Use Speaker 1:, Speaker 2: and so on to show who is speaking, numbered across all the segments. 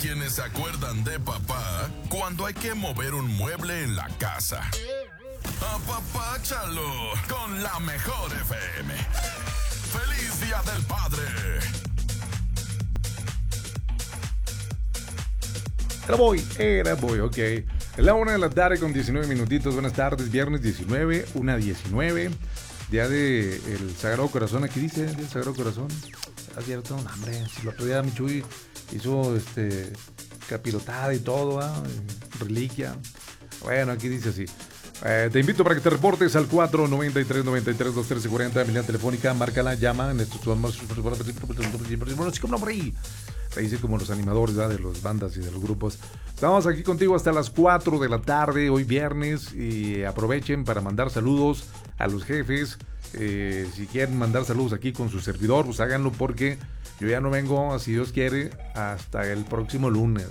Speaker 1: quienes se acuerdan de papá cuando hay que mover un mueble en la casa. Apapáchalo con la mejor FM. ¡Feliz Día del Padre!
Speaker 2: Era voy, ok. Es la 1 de la tarde con 19 minutitos. Buenas tardes, viernes 19, 1:19. Día de el Sagrado Corazón, aquí dice, Día del Sagrado Corazón. Es cierto, no, hombre, si el otro día mi Chuy hizo capirotada y todo, reliquia. Bueno, aquí dice así. Te invito para que te reportes al 493-93-213-40, mi línea telefónica, márcala, llama en estos bueno, así como por ahí. Te dice como los animadores, ¿verdad? De las bandas y de los grupos. Estamos aquí contigo hasta las 4 de la tarde, hoy viernes, y aprovechen para mandar saludos a los jefes. Si quieren mandar saludos aquí con su servidor, pues háganlo, porque yo ya no vengo, si Dios quiere, hasta el próximo lunes.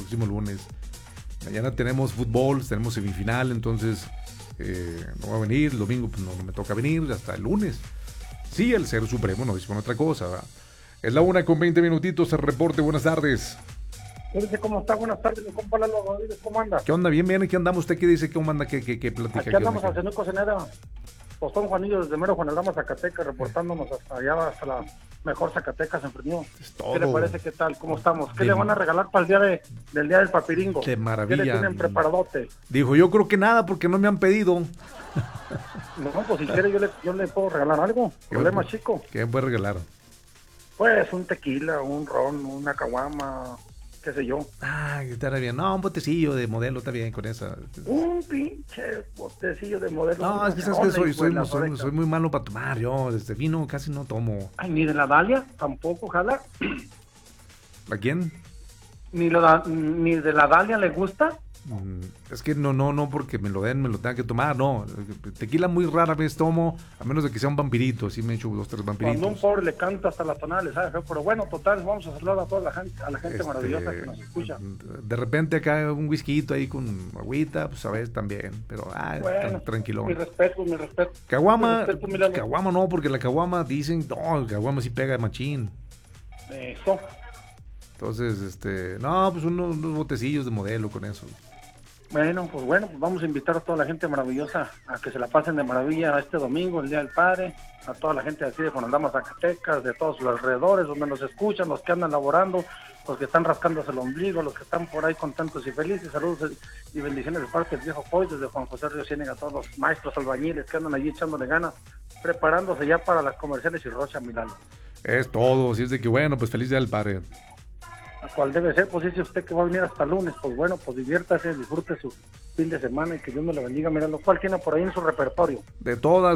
Speaker 2: Mañana tenemos fútbol, tenemos semifinal, entonces no voy a venir. El domingo pues no me toca venir, hasta el lunes. Sí, el Ser Supremo no dispone otra cosa, ¿verdad? Es la 1:20 minutitos, el reporte, buenas tardes.
Speaker 3: ¿Cómo está? Buenas tardes, mi compa Lalo Rodríguez, ¿cómo anda?
Speaker 2: ¿Qué onda? Bien, ¿qué andamos? ¿Usted qué dice? ¿Cómo anda? ¿Qué platica?
Speaker 3: Aquí andamos al Señor Cocinera, Postón Juanillo, desde Mero Juanelama, Zacatecas, reportándonos hasta allá, hasta la mejor Zacatecas, en Fresnillo. ¿Qué le parece? ¿Qué tal? ¿Cómo estamos? ¿Qué le van a regalar para el día del Día del Papiringo?
Speaker 2: ¡Qué maravilla!
Speaker 3: ¿Qué le tienen preparadote?
Speaker 2: Dijo, yo creo que nada, porque no me han pedido.
Speaker 3: No, pues si quiere yo le puedo regalar algo. Problema chico.
Speaker 2: ¿Qué me puede regalar?
Speaker 3: Pues un tequila, un ron, una caguama, qué sé yo.
Speaker 2: Ah, está bien. No, un botecillo de modelo, está bien con esa.
Speaker 3: Un pinche botecillo de modelo.
Speaker 2: No, es que sabes que soy muy malo para tomar. Yo desde vino casi no tomo.
Speaker 3: Ay, ni de la Dalia, tampoco, ojalá.
Speaker 2: ¿A quién?
Speaker 3: Ni de la Dalia le gusta.
Speaker 2: Es que no, porque me lo tenga que tomar, no. Tequila muy rara vez tomo, a menos de que sea un vampirito, así me echo 2, 3 vampiritos.
Speaker 3: Cuando un pobre le canta hasta la tonal, ¿sabes? Pero bueno, total, vamos a saludar a toda la gente maravillosa que nos escucha.
Speaker 2: De repente acá un whisky ahí con agüita, pues a veces también, pero
Speaker 3: bueno,
Speaker 2: tranquilo.
Speaker 3: Mi respeto.
Speaker 2: Caguama no, porque la caguama dicen, no, el caguama sí pega de machín.
Speaker 3: Eso.
Speaker 2: Entonces, no, pues unos botecillos de modelo con eso.
Speaker 3: Bueno, pues vamos a invitar a toda la gente maravillosa a que se la pasen de maravilla este domingo, el Día del Padre, a toda la gente de aquí de Juanaldama, Zacatecas, de todos los alrededores, donde nos escuchan, los que andan laborando, los que están rascándose el ombligo, los que están por ahí contentos y felices. Saludos y bendiciones de parte del viejo Coy, desde Juan José Río Ciénega, a todos los maestros albañiles que andan allí echándole ganas, preparándose ya para las comerciales y Rocha Milano.
Speaker 2: Es todo, si es de que bueno, pues feliz Día del Padre.
Speaker 3: ¿Cuál debe ser? Pues dice usted que va a venir hasta lunes, pues bueno, pues diviértase, disfrute su fin de semana y que Dios me lo bendiga. Mira, lo cual tiene por ahí en su repertorio.
Speaker 2: De todas.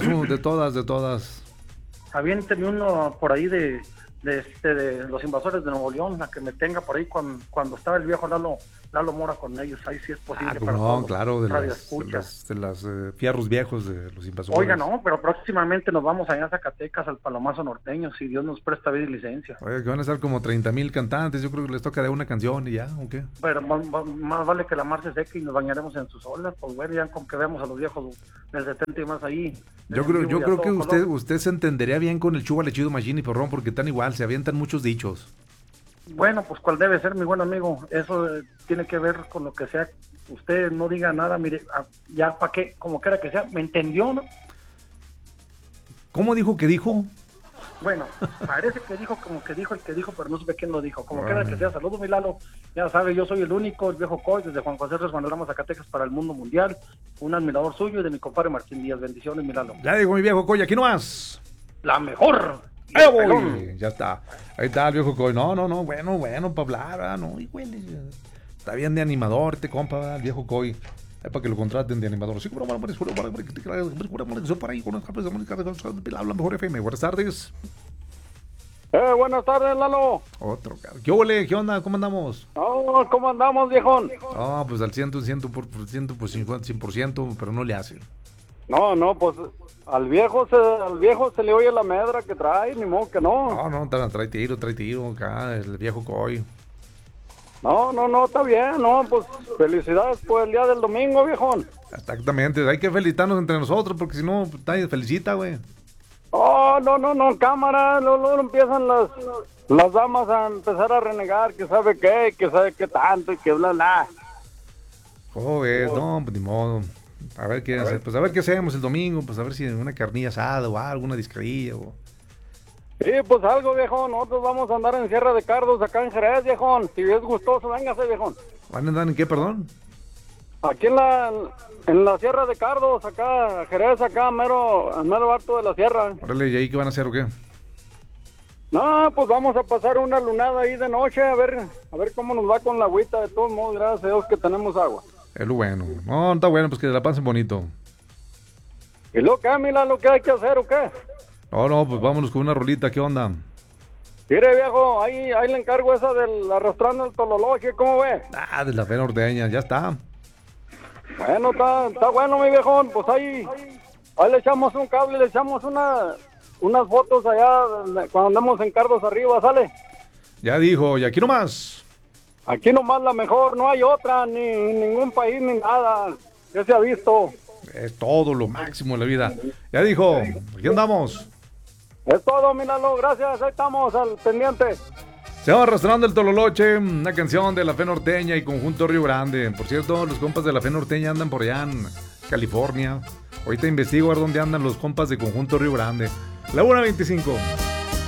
Speaker 3: Aviénteme uno por ahí de los Invasores de Nuevo León, la que me tenga por ahí cuando estaba el viejo Lalo Mora con ellos, ahí sí es posible.
Speaker 2: Para no, claro, de las fierros viejos de los Invasores.
Speaker 3: Oiga, no, pero próximamente nos vamos allá a Zacatecas, al Palomazo Norteño, si Dios nos presta vida y licencia.
Speaker 2: Oiga, que van a estar como 30,000 cantantes, yo creo que les toca de una canción y ya, ¿o qué?
Speaker 3: Pero más vale que la mar se seque y nos bañaremos en sus olas, pues bueno, ya con que veamos a los viejos del 70 y más ahí.
Speaker 2: Yo creo que usted se entendería bien con el Chuba Lechido Machín y Porrón, porque están igual, se avientan muchos dichos.
Speaker 3: Bueno, pues cuál debe ser, mi buen amigo, eso tiene que ver con lo que sea. Usted no diga nada, mire, ya para qué, como quiera que sea, ¿me entendió, no?
Speaker 2: ¿Cómo dijo que dijo?
Speaker 3: Bueno, parece que dijo como que dijo el que dijo, pero no sé quién lo dijo. Como quiera que sea, saludos, mi Lalo. Ya sabe, yo soy el único, el viejo Coy, desde Juan José Ríos Panorama, Zacatecas, para el mundo mundial. Un admirador suyo y de mi compadre Martín Díaz. Bendiciones, mi Lalo.
Speaker 2: Ya digo, mi viejo Coy, aquí nomás.
Speaker 3: La mejor.
Speaker 2: Ya está. Ahí está el viejo Coy. No, bueno, para hablar, no, y huele. Está bien de animador, compa, el viejo Coy. Es para que lo contraten de animador. Sí, por ahí con la mejor FM. Buenas tardes.
Speaker 4: Buenas tardes, Lalo.
Speaker 2: Otro, ¿qué ole? ¿Qué onda? ¿Cómo andamos?
Speaker 4: Oh, ¿cómo andamos, viejón?
Speaker 2: Pues al 100%, pues 50%, pero no le hace.
Speaker 4: No, pues al viejo se le oye la medra que trae, ni modo que no.
Speaker 2: No, trae tiro acá, el viejo Coy.
Speaker 4: No, está bien, pues felicidades por el día del domingo, viejón.
Speaker 2: Exactamente, hay que felicitarnos entre nosotros, porque si no, nadie felicita, güey.
Speaker 4: Oh, no, cámara, luego empiezan las damas a empezar a renegar, que sabe qué tanto y que bla, bla.
Speaker 2: Joder, no, pues ni modo. A ver qué hacer. Pues a ver qué hacemos el domingo, pues a ver si una carnilla asada o algo, una discadilla o...
Speaker 4: Sí, pues algo, viejón, nosotros vamos a andar en Sierra de Cardos, acá en Jerez, viejón. Si es gustoso, véngase, viejón.
Speaker 2: ¿Van a andar en qué, perdón?
Speaker 4: Aquí en la Sierra de Cardos, acá, Jerez, acá, mero alto de la sierra.
Speaker 2: Órale, ¿y ahí qué van a hacer o qué?
Speaker 4: No, pues vamos a pasar una lunada ahí de noche, a ver cómo nos va con la agüita. De todos modos, gracias a Dios que tenemos agua.
Speaker 2: Es lo bueno. No, está bueno, pues que la pasen bonito.
Speaker 4: ¿Y lo que, Mila, lo que hay que hacer o qué?
Speaker 2: No, pues vámonos con una rolita, ¿qué onda?
Speaker 4: Mire, viejo, ahí le encargo esa del arrastrando el tololoche, ¿cómo ve?
Speaker 2: De la fe norteña, ya está.
Speaker 4: Bueno, está bueno, mi viejón, pues ahí le echamos un cable, le echamos unas fotos allá cuando andamos en Cardos arriba, ¿sale?
Speaker 2: Ya dijo, y aquí nomás.
Speaker 4: Aquí nomás la mejor, no hay otra, ni en ningún país, ni nada, que se ha visto.
Speaker 2: Es todo lo máximo en la vida. Ya dijo, aquí andamos.
Speaker 4: Es todo, Milalo, gracias, ahí estamos al pendiente.
Speaker 2: Se va arrastrando el tololoche, una canción de La Fe Norteña y Conjunto Río Grande. Por cierto, los compas de La Fe Norteña andan por allá en California. Ahorita investigo a ver dónde andan los compas de Conjunto Río Grande. La 1:25.